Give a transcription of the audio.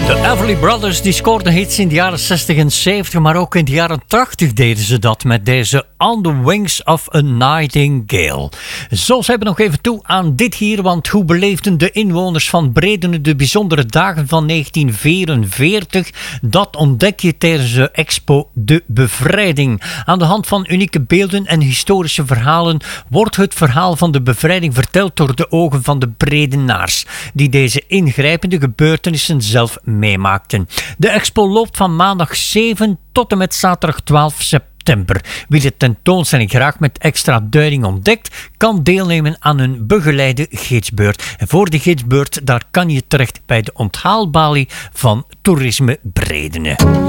De Everly Brothers die scoorden hits in de jaren 60 en 70, maar ook in de jaren 80 deden ze dat met deze On the Wings of a Nightingale. Zo zijn we nog even toe aan dit hier, want hoe beleefden de inwoners van Bredene de bijzondere dagen van 1944? Dat ontdek je tijdens de expo De Bevrijding. Aan de hand van unieke beelden en historische verhalen wordt het verhaal van de bevrijding verteld door de ogen van de Bredenaars, die deze ingrijpende gebeurtenissen zelf meemaakten. De expo loopt van maandag 7 tot en met zaterdag 12 september. Wie de tentoonstelling graag met extra duiding ontdekt, kan deelnemen aan een begeleide gidsbeurt. En voor de gidsbeurt, daar kan je terecht bij de onthaalbalie van Toerisme Bredene.